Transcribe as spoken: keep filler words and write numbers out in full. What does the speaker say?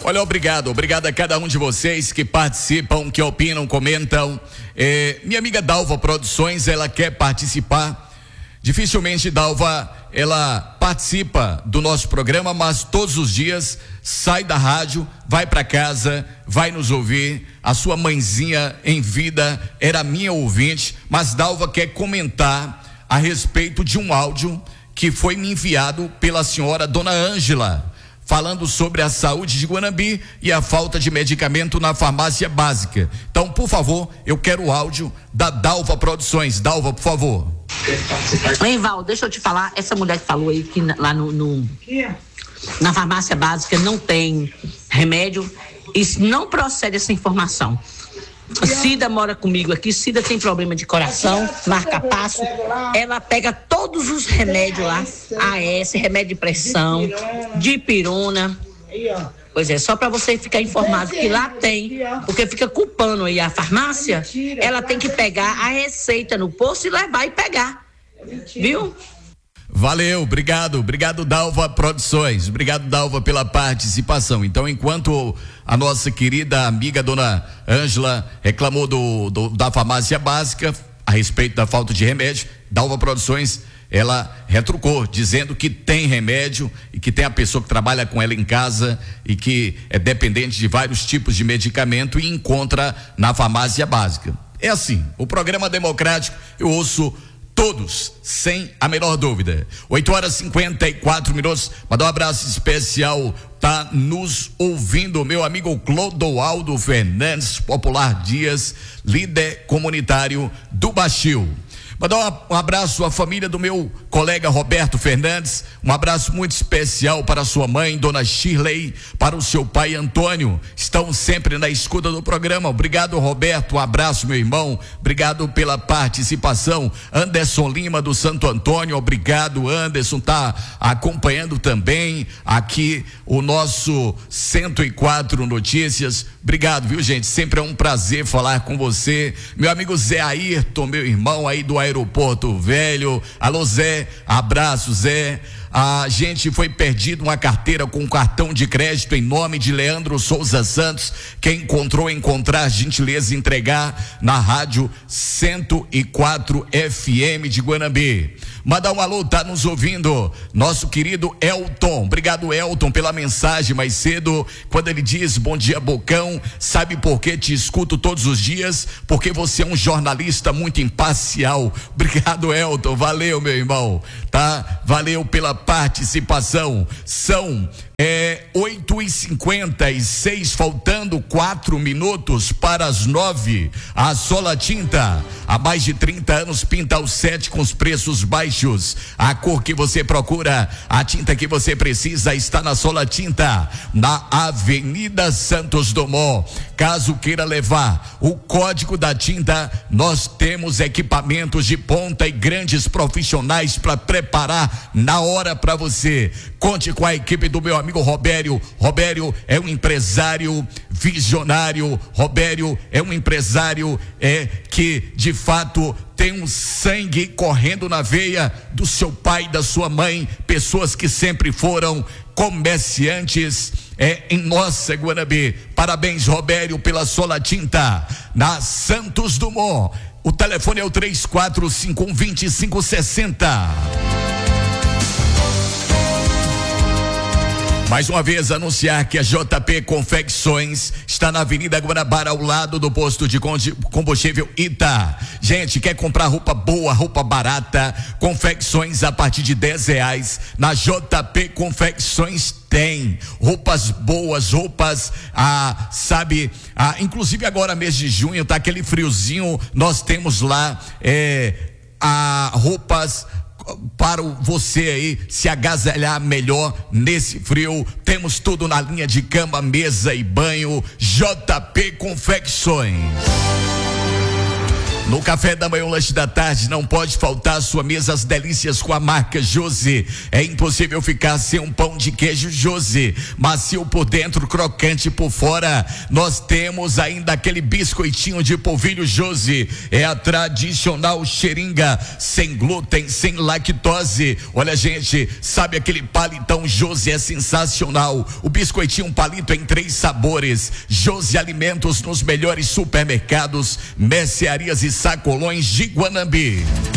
Olha, obrigado, obrigado a cada um de vocês que participam, que opinam, comentam. É, minha amiga Dalva Produções, ela quer participar. Dificilmente Dalva, ela participa do nosso programa, mas todos os dias sai da rádio, vai para casa, vai nos ouvir. A sua mãezinha em vida era minha ouvinte, mas Dalva quer comentar a respeito de um áudio que foi me enviado pela senhora Dona Ângela, falando sobre a saúde de Guanambi e a falta de medicamento na farmácia básica. Então, por favor, eu quero o áudio da Dalva Produções. Dalva, por favor. Hein, Val, deixa eu te falar, essa mulher que falou aí que lá no, no na farmácia básica não tem remédio, isso não procede essa informação. Cida mora comigo aqui, Cida tem problema de coração, marca-passo, ela pega todos os remédios lá, A S, remédio de pressão, dipirona. Pois é, só para você ficar informado que lá tem, porque fica culpando aí a farmácia, ela tem que pegar a receita no posto e levar e pegar, viu? Valeu, obrigado, obrigado Dalva Produções, obrigado Dalva pela participação. Então, enquanto a nossa querida amiga Dona Ângela reclamou do, do, da farmácia básica a respeito da falta de remédio, Dalva Produções, ela retrucou, dizendo que tem remédio e que tem a pessoa que trabalha com ela em casa e que é dependente de vários tipos de medicamento e encontra na farmácia básica. É assim, o programa democrático eu ouço todos, sem a menor dúvida. oito horas e cinquenta e quatro minutos. Mandar um abraço especial, tá nos ouvindo meu amigo Clodoaldo Fernandes, Popular Dias, líder comunitário do Baixio. Mandar um abraço à família do meu colega Roberto Fernandes, um abraço muito especial para sua mãe, Dona Shirley, para o seu pai Antônio, estão sempre na escuta do programa. Obrigado, Roberto, um abraço, meu irmão, obrigado pela participação. Anderson Lima do Santo Antônio, obrigado, Anderson, tá acompanhando também aqui o nosso cento e quatro Notícias. Obrigado, viu, gente? Sempre é um prazer falar com você. Meu amigo Zé Ayrton, meu irmão aí do Aeroporto Velho. Alô, Zé, abraço, Zé. A gente foi perdido uma carteira com cartão de crédito em nome de Leandro Souza Santos. Quem encontrou, encontrar, gentileza, entregar na rádio cento e quatro F M de Guanambi. Mandar um alô, tá nos ouvindo nosso querido Elton. Obrigado, Elton, pela mensagem mais cedo, quando ele diz: bom dia, Bocão, sabe por que te escuto todos os dias? Porque você é um jornalista muito imparcial. Obrigado, Elton, valeu, meu irmão, tá? Valeu pela participação. São é, oito e cinquenta e seis, faltando quatro minutos para as nove. A Sola Tinta, há mais de trinta anos, pinta o set com os preços baixos. A cor que você procura, a tinta que você precisa está na Sola Tinta, na Avenida Santos Dumont. Caso queira levar o código da tinta, nós temos equipamentos de ponta e grandes profissionais para preparar na hora para você. Conte com a equipe do meu amigo Robério. Robério é um empresário visionário. Robério é um empresário é, que de fato tem um sangue correndo na veia do seu pai e da sua mãe, pessoas que sempre foram comerciantes é, em nossa Guanambi. Parabéns, Robério, pela Sola Tinta, na Santos Dumont. O telefone é o três quatro cinco um, dois cinco seis zero. Mais uma vez anunciar que a J P Confecções está na Avenida Guanabara, ao lado do posto de combustível Ita. Gente, quer comprar roupa boa, roupa barata, confecções a partir de dez reais, na J P Confecções tem roupas boas, roupas, ah, sabe, ah, inclusive agora mês de junho, tá aquele friozinho, nós temos lá, é, ah, roupas para você aí se agasalhar melhor nesse frio. Temos tudo na linha de cama, mesa e banho. J P Confecções. No café da manhã, o lanche da tarde, não pode faltar à sua mesa as delícias com a marca Josi. É impossível ficar sem um pão de queijo Josi, macio por dentro, crocante por fora. Nós temos ainda aquele biscoitinho de polvilho Josi, é a tradicional xeringa, sem glúten, sem lactose. Olha, gente, sabe aquele palitão Josi? É sensacional. O biscoitinho palito em três sabores. Josi Alimentos nos melhores supermercados, mercearias e sacolões de Guanambi.